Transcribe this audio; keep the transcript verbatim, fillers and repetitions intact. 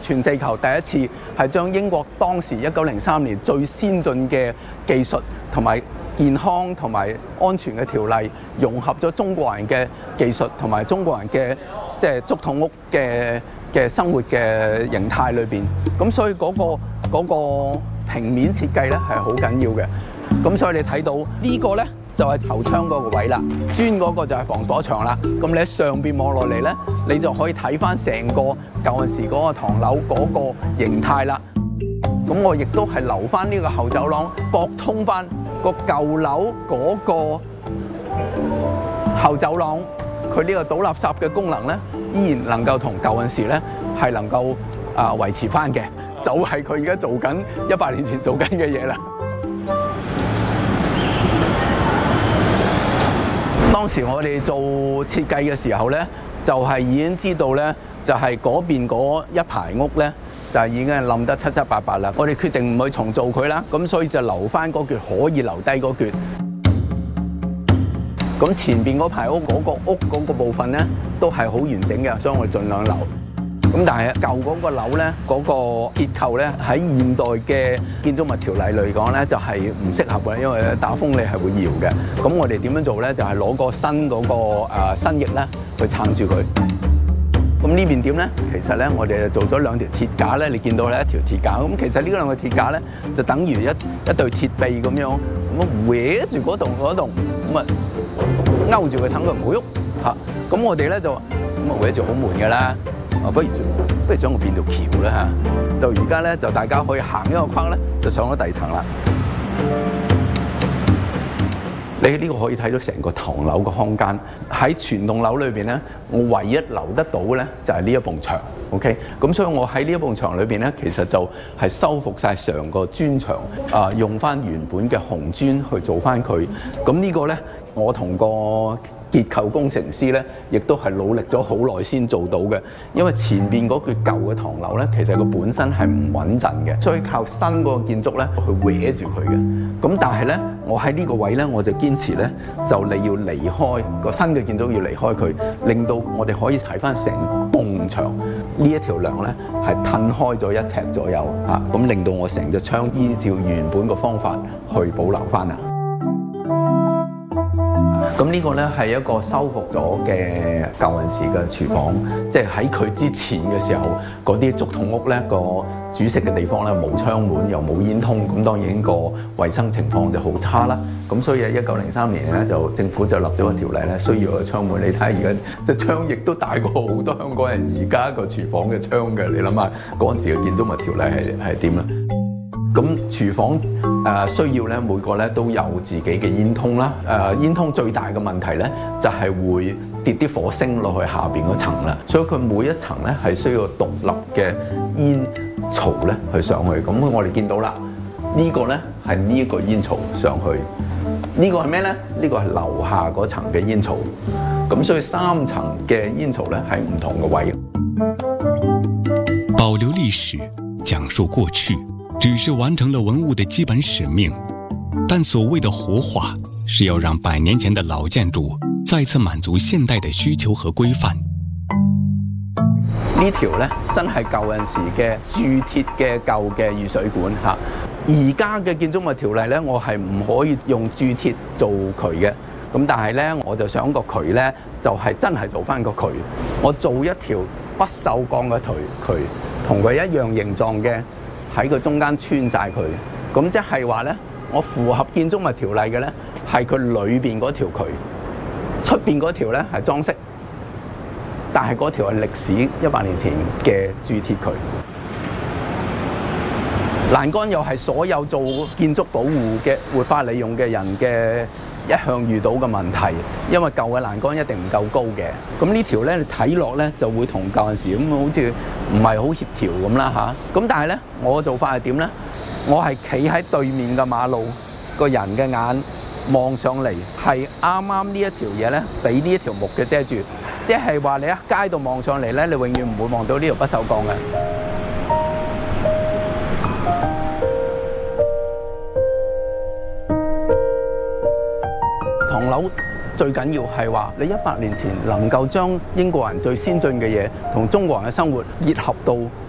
全地球第一次係將英國當時一九零三年最先進嘅技術同埋健康同埋安全嘅條例，融合咗中國人嘅技術同埋中國人嘅即係竹筒屋嘅嘅生活嘅形態裏邊。咁所以嗰個嗰個平面設計咧係好緊要嘅。咁所以你睇到呢個咧就係後窗嗰個位啦，磚嗰個就係防火牆啦。咁你喺上邊望落嚟咧，你就可以睇翻成個舊陣時嗰個唐樓嗰個形態啦。咁我亦都係留翻呢個後走廊，駁通翻個舊樓嗰個後走廊，佢呢個倒垃圾嘅功能咧，依然能夠同舊陣時咧係能夠啊維持翻嘅，就係佢而家做緊一百年前做緊嘅嘢啦。當時我哋做設計嘅時候咧，就係已經知道咧，就係嗰邊嗰一排屋咧，就係已經係冧得七七八八啦。我哋決定唔去重做佢啦，咁所以就留翻嗰橛可以留低嗰橛。咁前邊嗰排屋嗰個屋嗰個部分咧，都係好完整嘅，所以我哋盡量留。咁但係舊嗰個樓咧，嗰個結構咧喺現代嘅建築物條例嚟講咧，就係唔適合嘅，因為打風你係會搖嘅。咁我哋點樣做咧？就係攞個新嗰個誒新翼咧去撐住佢。咁呢邊點咧？其實咧，我哋就做咗兩條鐵架咧，你見到咧一條鐵架。咁其實呢兩個鐵架咧，就等於一一對鐵臂咁樣，咁搲住嗰棟嗰棟，咁啊勾住佢，等佢唔好喐嚇。咁我哋咧就咁啊搲住好悶㗎啦。啊，不如不如將佢變條橋啦嚇！就而家咧，就大家可以行一個框咧，就上咗第二層啦。你呢個可以睇到成個唐樓嘅空間。喺全棟樓裏邊咧，我唯一留得到嘅咧就係呢一埲牆。OK， 咁所以我喺呢一埲牆裏邊咧，其實就係修復晒成個磚牆，啊，用翻原本嘅紅磚去做翻佢。咁呢個咧，我同個結構工程師咧，亦都係努力咗好耐先做到嘅。因為前邊嗰橛舊嘅唐樓咧，其實佢本身係唔穩陣嘅，所以靠新嗰個建築咧去搲住佢嘅。咁但係咧，我喺呢個位咧，我就堅持咧，就你要離開個新嘅建築，要離開佢，令到我哋可以睇翻成埲牆呢一條梁咧，係褪開咗一尺左右啊，咁令到我成隻窗依照原本嘅方法去保留翻啊。咁呢個咧係一個修復咗嘅舊陣時嘅廚房，即係喺佢之前嘅時候，嗰啲竹筒屋咧個煮食嘅地方咧冇窗門又冇煙通，咁當然個衞生情況就好差啦。咁所以喺一九零三年咧就政府就立咗個條例咧，需要個窗門。你睇下而家隻窗亦都大過好多香港人而家個廚房嘅窗嘅，你諗下嗰陣時嘅建築物條例係係點啦？咁廚房誒、呃、需要咧每個咧都有自己嘅煙通啦，誒、呃、煙通最大嘅問題咧就係、是、會跌啲火星落去下邊嗰層啦，所以佢每一層咧係需要獨立嘅煙槽咧去上去。咁我哋見到啦，這個、呢個咧係呢一個煙槽上去，這個、呢個係咩咧？呢、這個係樓下嗰層嘅煙槽，咁所以三層嘅煙槽咧係唔同嘅位。 保留歷史，講述過去，只是完成了文物的基本使命，但所謂的活化是要讓百年前的老建築再次滿足現代的需求和規範。 呢條咧真係舊陣時嘅鑄鐵嘅舊嘅雨水管嚇，而家嘅建築物條例咧，我係唔可以用鑄鐵做渠嘅。咁但係咧，我就想個渠咧就係、是、真係做翻個渠，我做一條不鏽鋼嘅渠渠，同佢一樣形狀嘅。喺佢中間穿晒佢，咁即係話咧，我符合建築物條例嘅咧，係佢裏邊嗰條渠，出邊嗰條咧係裝飾，但係嗰條係歷史一百年前嘅鑄鐵渠。欄杆又係所有做建築保護嘅活化利用嘅人嘅一向遇到嘅問題，因為舊嘅欄杆一定唔夠高嘅，咁呢條咧你睇落咧就會同舊陣時咁好似唔係好協調咁啦嚇。咁但係咧，我嘅做法係點咧？我係企喺對面嘅馬路，個人嘅眼望上嚟係啱啱呢一條嘢咧，俾呢一條木嘅遮住，即係話你喺街度望上嚟咧，你永遠唔會望到呢條不鏽鋼嘅。唐樓最緊要係話，你一百年前能夠將英國人最先進嘅嘢同中國人嘅生活結合到